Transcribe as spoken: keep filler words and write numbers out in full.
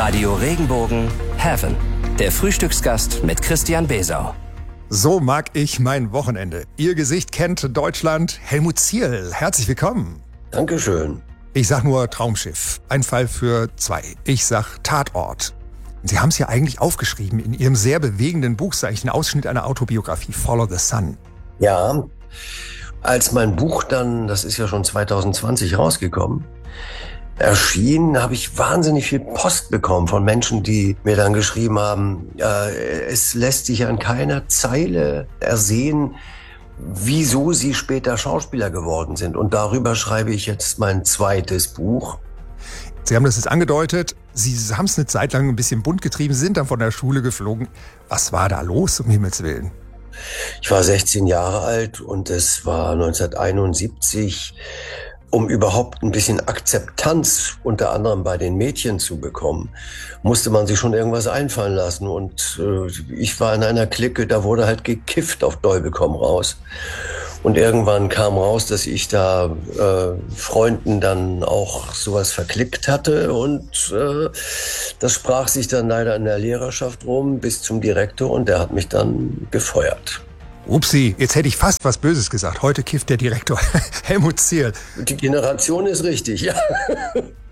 Radio Regenbogen Heaven. Der Frühstücksgast mit Christian Besau. So mag ich mein Wochenende. Ihr Gesicht kennt Deutschland. Helmut Zierl, herzlich willkommen. Dankeschön. Ich sag nur Traumschiff. Ein Fall für zwei. Ich sag Tatort. Sie haben es ja eigentlich aufgeschrieben in Ihrem sehr bewegenden Buch, sage ich, ein Ausschnitt einer Autobiografie, Follow the Sun. Ja, als mein Buch dann, das ist ja schon zwanzig zwanzig rausgekommen, erschien, habe ich wahnsinnig viel Post bekommen von Menschen, die mir dann geschrieben haben, äh, es lässt sich an keiner Zeile ersehen, wieso sie später Schauspieler geworden sind. Und darüber schreibe ich jetzt mein zweites Buch. Sie haben das jetzt angedeutet, Sie haben es eine Zeit lang ein bisschen bunt getrieben, sind dann von der Schule geflogen. Was war da los, um Himmels Willen? Ich war sechzehn Jahre alt und es war neunzehnhunderteinundsiebzig. Um überhaupt ein bisschen Akzeptanz unter anderem bei den Mädchen zu bekommen, musste man sich schon irgendwas einfallen lassen. Und äh, ich war in einer Clique, da wurde halt gekifft auf Teufel komm raus. Und irgendwann kam raus, dass ich da äh, Freunden dann auch sowas verklickt hatte. Und äh, das sprach sich dann leider in der Lehrerschaft rum bis zum Direktor und der hat mich dann gefeuert. Upsi, jetzt hätte ich fast was Böses gesagt. Heute kifft der Direktor Helmut Zierl. Die Generation ist richtig, ja.